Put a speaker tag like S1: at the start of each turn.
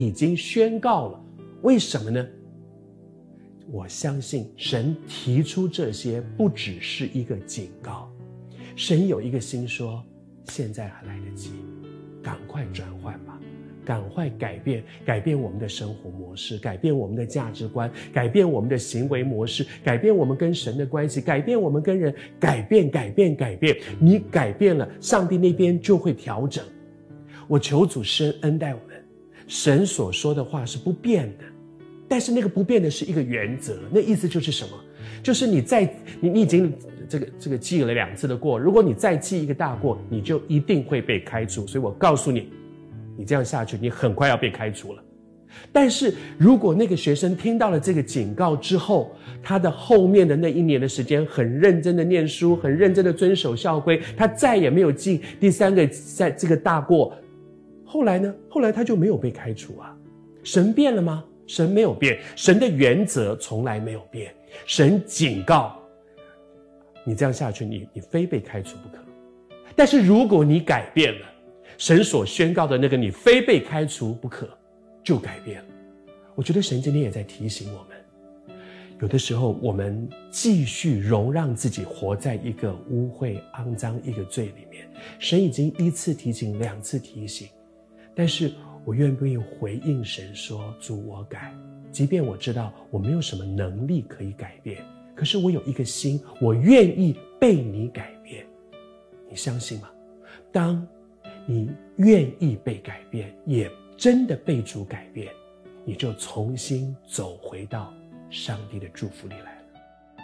S1: 已经宣告了。为什么呢？我相信神提出这些不只是一个警告，神有一个心说，现在还来得及，赶快转换吧，赶快改变我们的生活模式，改变我们的价值观，改变我们的行为模式，改变我们跟神的关系，改变我们跟人，改变。你改变了，上帝那边就会调整。我求主施恩待我们，神所说的话是不变的，但是那个不变的是一个原则，那意思就是什么？就是你已经这个记了2次的过，如果你再记一个大过，你就一定会被开除。所以我告诉你，你这样下去，你很快要被开除了。但是如果那个学生听到了这个警告之后，他的后面的那1年的时间很认真的念书，很认真的遵守校规，他再也没有记第3个在这个大过，后来呢？后来他就没有被开除啊。神变了吗？神没有变，神的原则从来没有变。神警告你这样下去，你非被开除不可。但是如果你改变了，神所宣告的那个你非被开除不可就改变了。我觉得神今天也在提醒我们，有的时候我们继续容让自己活在一个污秽肮脏一个罪里面。神已经1次提醒2次提醒，但是我愿不愿意回应神说，主我改，即便我知道我没有什么能力可以改变，可是我有一个心，我愿意被你改变。你相信吗？当你愿意被改变，也真的被主改变，你就重新走回到上帝的祝福里来。